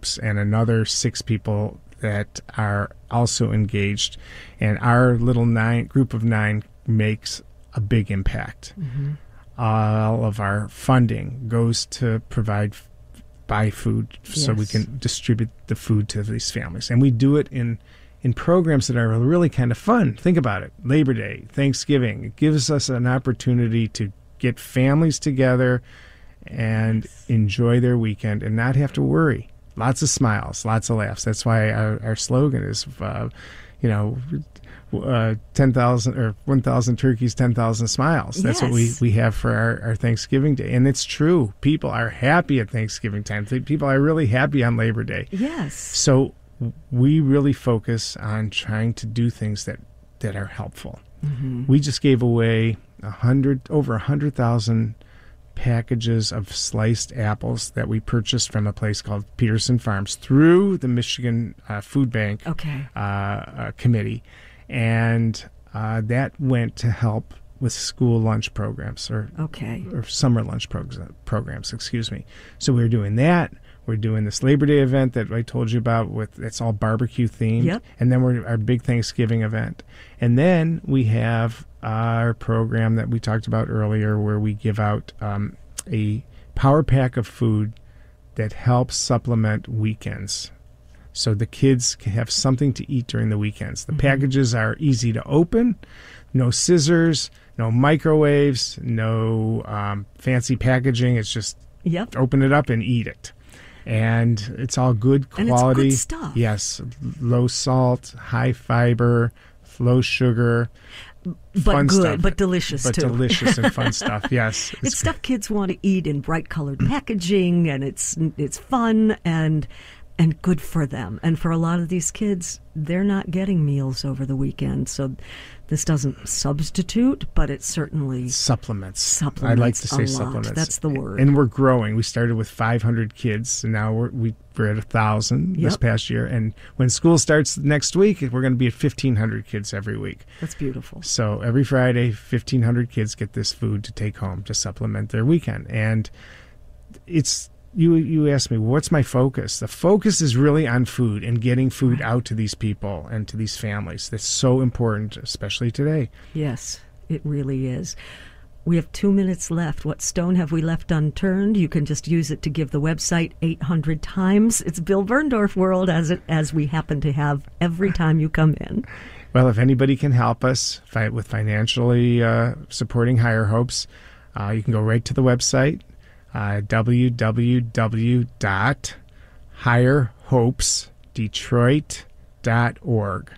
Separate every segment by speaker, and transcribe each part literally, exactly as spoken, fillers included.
Speaker 1: groups and another six people that are also engaged. And our little nine group of nine makes a big impact. Mm-hmm. All of our funding goes to provide buy food so
Speaker 2: Yes.
Speaker 1: we can distribute the food to these families. And we do it in in programs that are really kind of fun. Think about it. Labor Day, Thanksgiving. It gives us an opportunity to get families together and
Speaker 2: Yes.
Speaker 1: enjoy their weekend and not have to worry. Lots of smiles, lots of laughs. That's why our, our slogan is, uh, you know, uh, ten thousand or one thousand turkeys, ten thousand smiles. That's what we,
Speaker 2: Yes.
Speaker 1: we have for our, our Thanksgiving Day. And it's true. People are happy at Thanksgiving time. People are really happy on Labor Day.
Speaker 2: Yes.
Speaker 1: So we really focus on trying to do things that, that are helpful.
Speaker 2: Mm-hmm.
Speaker 1: We just gave away a hundred over a hundred thousand packages of sliced apples that we purchased from a place called Peterson Farms through the Michigan uh, Food Bank
Speaker 2: Okay.
Speaker 1: uh, uh, Committee, and uh, that went to help with school lunch programs or
Speaker 2: Okay.
Speaker 1: or summer lunch prog- programs. Excuse me. So we're doing that. We're doing this Labor Day event that I told you about. With it's all barbecue themed,
Speaker 2: Yep.
Speaker 1: and then we're our big Thanksgiving event, and then we have our program that we talked about earlier, where we give out um, a power pack of food that helps supplement weekends, so the kids can have something to eat during the weekends. The
Speaker 2: Mm-hmm.
Speaker 1: packages are easy to open, no scissors, no microwaves, no um, fancy packaging. It's just
Speaker 2: Yep.
Speaker 1: open it up and eat it. And it's all good
Speaker 2: And it's
Speaker 1: quality.
Speaker 2: good stuff.
Speaker 1: Yes, low salt, high fiber, low sugar.
Speaker 2: But
Speaker 1: fun
Speaker 2: good,
Speaker 1: stuff.
Speaker 2: but delicious
Speaker 1: but
Speaker 2: too.
Speaker 1: delicious and fun stuff. Yes,
Speaker 2: It's stuff kids want to eat in bright colored packaging, and it's it's fun and and good for them. And for a lot of these kids, they're not getting meals over the weekend, so this doesn't substitute, but it certainly
Speaker 1: supplements.
Speaker 2: supplements.
Speaker 1: I like to say
Speaker 2: a lot.
Speaker 1: supplements.
Speaker 2: That's the word.
Speaker 1: And we're growing. We started with five hundred kids, and now we're we, we're at one thousand this
Speaker 2: Yep.
Speaker 1: past year. And when school starts next week, we're going to be at fifteen hundred kids every week.
Speaker 2: That's beautiful.
Speaker 1: So every Friday, fifteen hundred kids get this food to take home to supplement their weekend. And it's you you asked me, what's my focus? The focus is really on food and getting food out to these people and to these families. That's so important, especially today.
Speaker 2: Yes, it really is. We have two minutes left. What stone have we left unturned? You can just use it to give the website eight hundred times. It's Bill Berndorf World, as it as we happen to have every time you come in.
Speaker 1: Well, if anybody can help us fight with financially uh, supporting Higher Hopes, uh, you can go right to the website, uh, w w w dot higher hopes detroit dot org.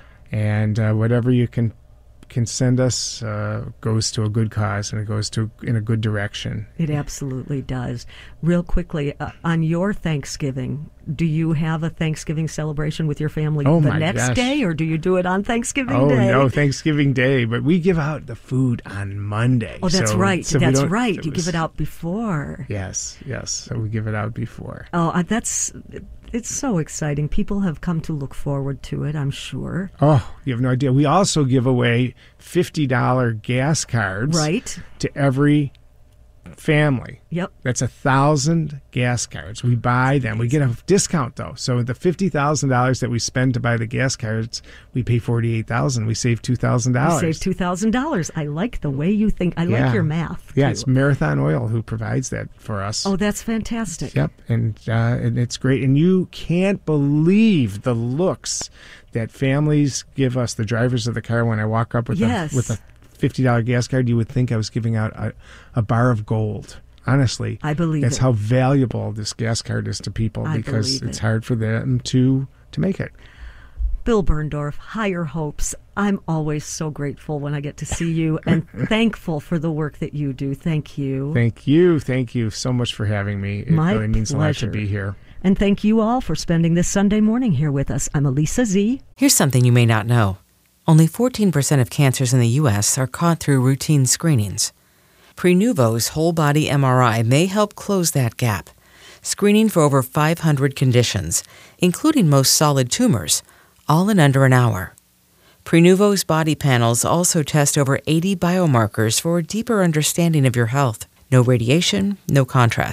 Speaker 1: And uh, whatever you can can send us uh, goes to a good cause, and it goes to in a good direction.
Speaker 2: It absolutely does. Real quickly, uh, on your Thanksgiving, do you have a Thanksgiving celebration with your family
Speaker 1: Oh,
Speaker 2: the
Speaker 1: my
Speaker 2: next
Speaker 1: gosh.
Speaker 2: day, or do you do it on Thanksgiving
Speaker 1: Oh,
Speaker 2: Day?
Speaker 1: no, Thanksgiving Day. But we give out the food on Monday.
Speaker 2: Oh, that's
Speaker 1: So-
Speaker 2: right.
Speaker 1: so we
Speaker 2: that's
Speaker 1: don't-
Speaker 2: right.
Speaker 1: it
Speaker 2: You give
Speaker 1: was-
Speaker 2: it out before.
Speaker 1: Yes, yes. So we give it out before.
Speaker 2: Oh, uh, that's it's so exciting. People have come to look forward to it, I'm sure.
Speaker 1: Oh, you have no idea. We also give away fifty dollars gas cards
Speaker 2: Right?
Speaker 1: to every family.
Speaker 2: Yep.
Speaker 1: That's a thousand gas cards. We buy them. We get a discount though. So the fifty thousand dollars that we spend to buy the gas cards, we pay forty-eight thousand. We save two thousand
Speaker 2: You
Speaker 1: dollars.
Speaker 2: save two thousand dollars. I like the way you think. I
Speaker 1: Yeah.
Speaker 2: like your math.
Speaker 1: Yeah,
Speaker 2: too.
Speaker 1: it's Marathon Oil who provides that for us.
Speaker 2: Oh, that's fantastic.
Speaker 1: Yep, and uh, and it's great. And you can't believe the looks that families give us, the drivers of the car, when I walk up with
Speaker 2: Yes.
Speaker 1: a with a fifty dollars gas card. You would think I was giving out a, a bar of gold. Honestly,
Speaker 2: I believe
Speaker 1: that's
Speaker 2: it.
Speaker 1: how valuable this gas card is to people,
Speaker 2: I
Speaker 1: because
Speaker 2: believe
Speaker 1: it's
Speaker 2: it.
Speaker 1: hard for them to to make it.
Speaker 2: Bill Berndorf, Higher Hopes. I'm always so grateful when I get to see you and thankful for the work that you do. Thank you.
Speaker 1: Thank you, thank you so much for having me. It
Speaker 2: My
Speaker 1: really means a lot
Speaker 2: pleasure.
Speaker 1: to be here.
Speaker 2: And thank you all for spending this Sunday morning here with us. I'm Elisa Z.
Speaker 3: Here's something you may not know. Only fourteen percent of cancers in the U S are caught through routine screenings. Prenuvo's whole-body M R I may help close that gap, screening for over five hundred conditions, including most solid tumors, all in under an hour. Prenuvo's body panels also test over eighty biomarkers for a deeper understanding of your health. No radiation, no contrast.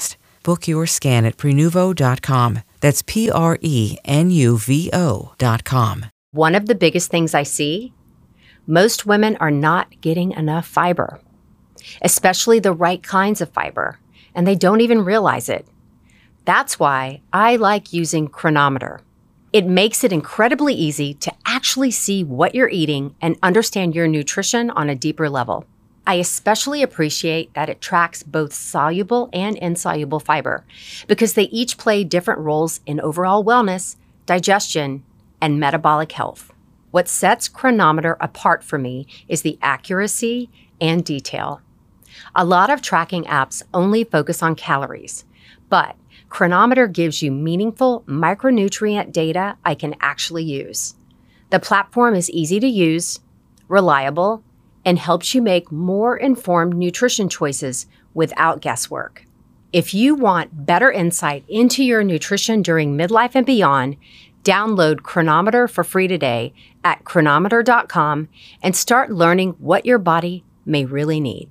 Speaker 3: book your scan at prenuvo dot com. That's P R E N U V O dot com.
Speaker 4: One of the biggest things I see, most women are not getting enough fiber, especially the right kinds of fiber, and they don't even realize it. That's why I like using Cronometer. It makes it incredibly easy to actually see what you're eating and understand your nutrition on a deeper level. I especially appreciate that it tracks both soluble and insoluble fiber because they each play different roles in overall wellness, digestion, and metabolic health. What sets Cronometer apart for me is the accuracy and detail. A lot of tracking apps only focus on calories, but Cronometer gives you meaningful micronutrient data I can actually use. The platform is easy to use, reliable, and helps you make more informed nutrition choices without guesswork. If you want better insight into your nutrition during midlife and beyond, download Cronometer for free today at cronometer dot com and start learning what your body may really need.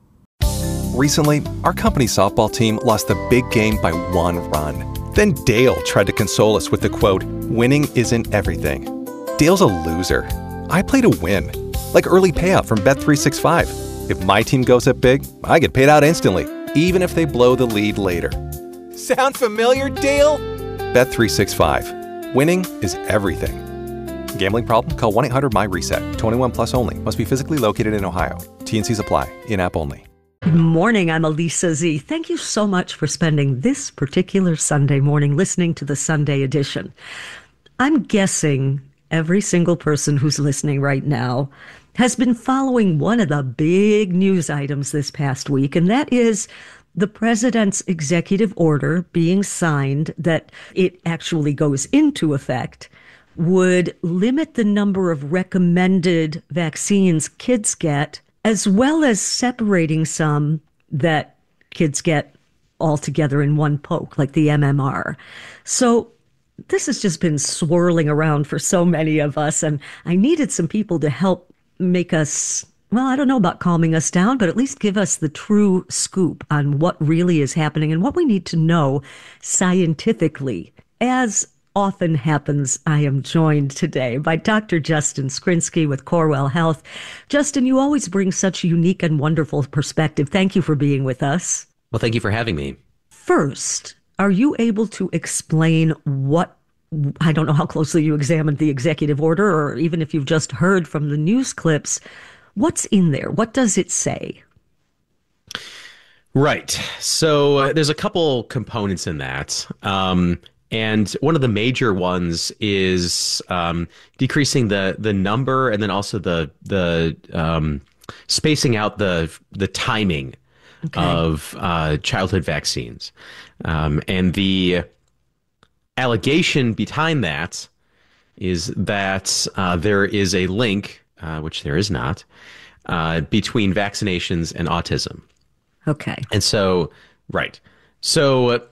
Speaker 5: Recently, our company softball team lost the big game by one run. Then Dale tried to console us with the quote, "Winning isn't everything." Dale's a loser. I play to win. Like early payout from Bet three sixty-five. If my team goes up big, I get paid out instantly, even if they blow the lead later. Sound familiar, Dale? Bet three sixty-five. Winning is everything. Gambling problem? Call one eight hundred M Y reset. twenty-one plus only. Must be physically located in Ohio. T and Cs apply. In-app only.
Speaker 2: Good morning. I'm Elisa Z. Thank you so much for spending this particular Sunday morning listening to the Sunday edition. I'm guessing every single person who's listening right now has been following one of the big news items this past week, and that is the president's executive order being signed that it actually goes into effect would limit the number of recommended vaccines kids get, as well as separating some that kids get all together in one poke, like the M M R. So this has just been swirling around for so many of us, and I needed some people to help make us, well, I don't know about calming us down, but at least give us the true scoop on what really is happening and what we need to know scientifically. As often happens, I am joined today by Doctor Justin Skrinsky with Corewell Health. Justin, you always bring such unique and wonderful perspective. Thank you for being with us.
Speaker 6: Well, thank you for having me.
Speaker 2: First, are you able to explain what, I don't know how closely you examined the executive order, or even if you've just heard from the news clips, what's in there? What does it say?
Speaker 6: Right. So uh, there's a couple components in that. Um, And one of the major ones is um, decreasing the the number, and then also the the um, spacing out the the timing okay. of uh, childhood vaccines. Um, and the allegation behind that is that uh, there is a link, uh, which there is not, uh, between vaccinations and autism.
Speaker 2: Okay.
Speaker 6: And so, right. So. Uh,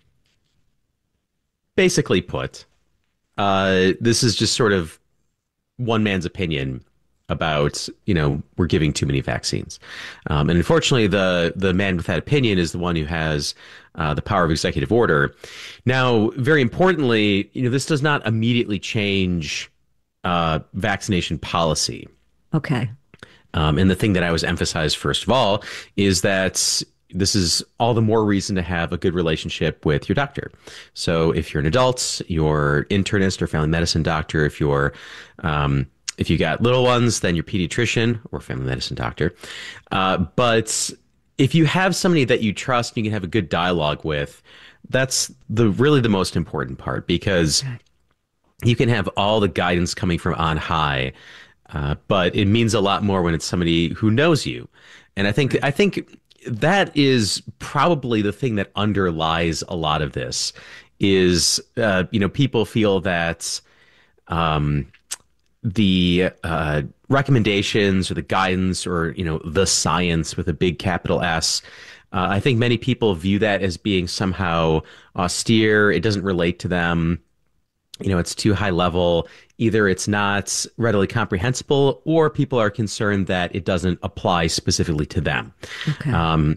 Speaker 6: Basically put, uh, this is just sort of one man's opinion about, you know, we're giving too many vaccines. Um, and unfortunately, the the man with that opinion is the one who has uh, the power of executive order. Now, very importantly, you know, this does not immediately change uh, vaccination policy.
Speaker 2: Okay.
Speaker 6: Um, and the thing that I was emphasized, first of all, is that this is all the more reason to have a good relationship with your doctor. So if you're an adult, your internist or family medicine doctor, if you're, um, if you got little ones, then your pediatrician or family medicine doctor. Uh, but if you have somebody that you trust, and you can have a good dialogue with, that's the really the most important part, because okay. you can have all the guidance coming from on high, uh, but it means a lot more when it's somebody who knows you. And I think, I think, that is probably the thing that underlies a lot of this is, uh, you know, people feel that um, the uh, recommendations or the guidance or, you know, the science with a big capital S, uh, I think many people view that as being somehow austere. It doesn't relate to them. You know, it's too high level. Either it's not readily comprehensible, or people are concerned that it doesn't apply specifically to them.
Speaker 2: Okay.
Speaker 6: Um,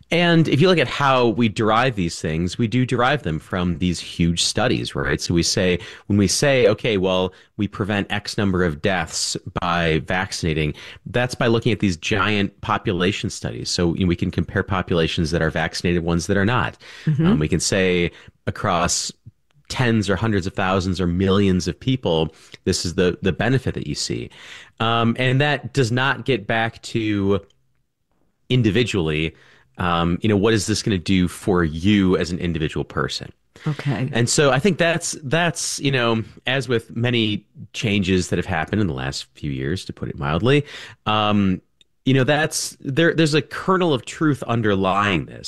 Speaker 6: And if you look at how we derive these things, we do derive them from these huge studies, right? So we say, when we say, okay, well, we prevent X number of deaths by vaccinating, that's by looking at these giant population studies. So you know, we can compare populations that are vaccinated, ones that are not. Mm-hmm. Um, we can say across tens or hundreds of thousands or millions of people, this is the, the benefit that you see. Um, and that does not get back to individually, Um, you know, what is this going to do for you as an individual person?
Speaker 2: Okay.
Speaker 6: And so I think that's, that's, you know, as with many changes that have happened in the last few years, to put it mildly, um, you know, that's there, there's a kernel of truth underlying this.